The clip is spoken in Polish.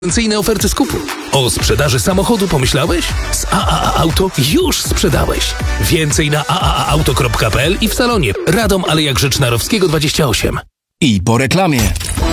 Konkurencyjne oferty skupu. O sprzedaży samochodu pomyślałeś? Z AAA Auto już sprzedałeś. Więcej na aaauto.pl i w salonie. Radom Aleja Grzecznarowskiego 28. I po reklamie.